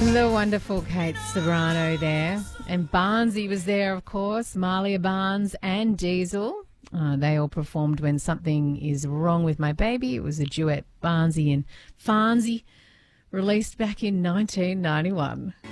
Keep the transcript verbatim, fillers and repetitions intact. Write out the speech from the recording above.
The wonderful Kate Ceberano there. And Barnesy was there, of course, Malia Barnes and Diesel. Uh, they all performed When Something Is Wrong With My Baby. It was a duet, Barnesy and Farnsey, released back in nineteen ninety-one.